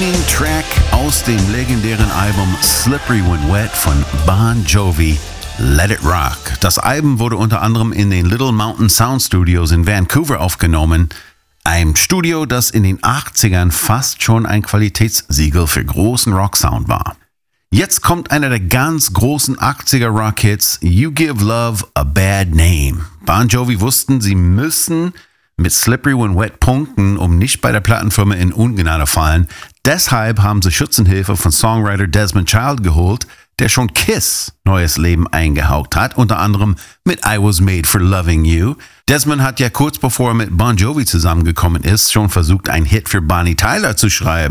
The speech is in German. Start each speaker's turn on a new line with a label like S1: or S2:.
S1: Opening Track aus dem legendären Album Slippery When Wet von Bon Jovi, Let It Rock. Das Album wurde unter anderem in den Little Mountain Sound Studios in Vancouver aufgenommen, ein Studio, das in den 80ern fast schon ein Qualitätssiegel für großen Rocksound war. Jetzt kommt einer der ganz großen 80er Rock-Hits, You Give Love a Bad Name. Bon Jovi wussten, sie müssen mit Slippery When Wet punkten, um nicht bei der Plattenfirma in Ungnade fallen. Deshalb haben sie Schützenhilfe von Songwriter Desmond Child geholt, der schon Kiss neues Leben eingehaucht hat, unter anderem mit I Was Made for Loving You. Desmond hat ja kurz bevor er mit Bon Jovi zusammengekommen ist, schon versucht, einen Hit für Bonnie Tyler zu schreiben.